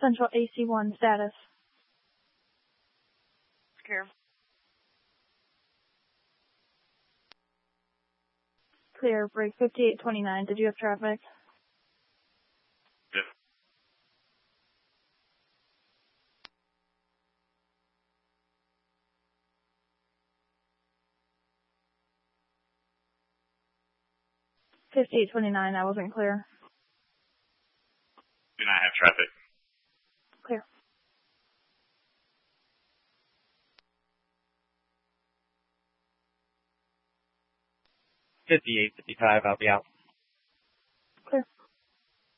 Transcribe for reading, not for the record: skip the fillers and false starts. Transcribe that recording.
Central AC1 status. Clear. Clear, break 5829. Did you have traffic? Yeah. 5829, that wasn't clear. Do not have traffic. Clear. $58.55, I'll be out.